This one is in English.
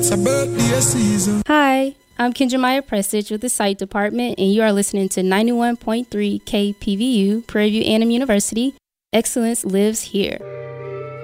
It's a birthday season. Hi, I'm Kendra Maya Prestage with the Site Department, and you are listening to 91.3 KPVU, Prairie View A&M University. Excellence lives here.